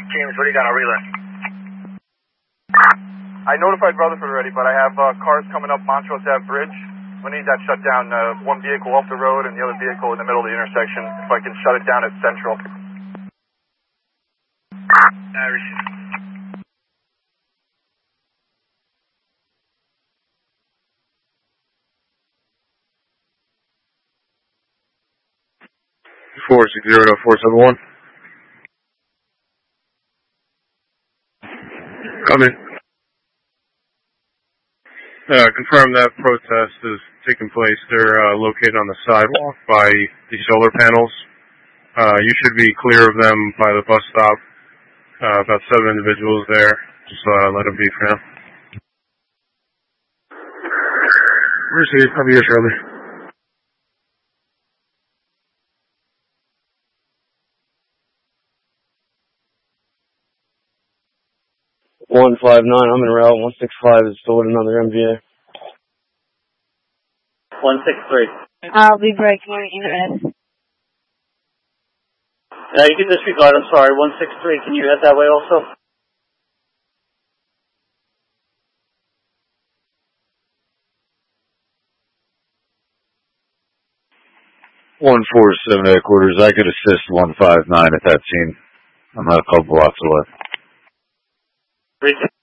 James, what do you got on relay? I notified Rutherford already, but I have cars coming up Montrose Ave Bridge. We need that shut down. One vehicle off the road and the other vehicle in the middle of the intersection. If I can shut it down at Central. Irish. Four 470-471. Come in. Confirm that protest is taking place. They're located on the sidewalk by the solar panels. You should be clear of them by the bus stop. About 7 individuals there. Just let them be for now. Receive. Come here, Shirley. $159, I'm en route. 165 is still with another MVA. 163. I'll be breaking your S. You can disregard, I'm sorry. 163, can you head that way also? $147 headquarters. I could assist 159 at that scene. I'm not a couple blocks away.